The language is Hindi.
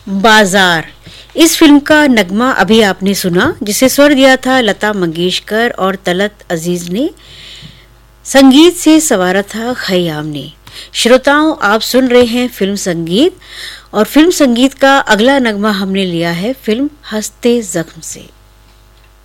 बाजार। इस फिल्म का नगमा अभी आपने सुना, जिसे स्वर दिया था लता मंगेशकर और तलत अजीज ने। संगीत से संवारा था खयाम ने। श्रोताओं, आप सुन रहे हैं फिल्म संगीत, और फिल्म संगीत का अगला नगमा हमने लिया है फिल्म हंसते जख्म से।